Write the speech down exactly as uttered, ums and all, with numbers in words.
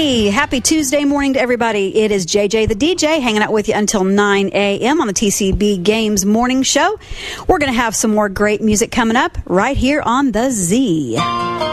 Hey, happy Tuesday morning to everybody. It is J J the D J hanging out with you until nine a.m. on the T C B Games Morning Show. We're going to have some more great music coming up right here on The Z.